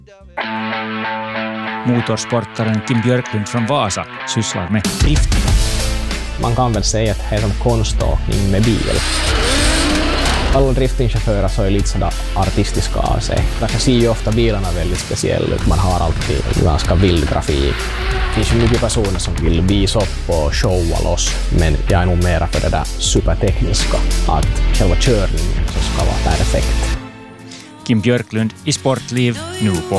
Motorsportaren Kim Björklund från Vasa sysslar med drifting. Man kan väl säga att det är som konståkning med bil. Alla driftingchaufförer så är lite sådär artistiska av sig. Därför ser ju ofta bilarna väldigt speciella ut. Man har alltid ganska vild trafik. Det finns ju mycket personer som vill visa upp och showa loss. Men jag är nog mera för det där supertekniska. Att själva körningen så ska vara perfekt. Kim Björklund i Sportliv nu på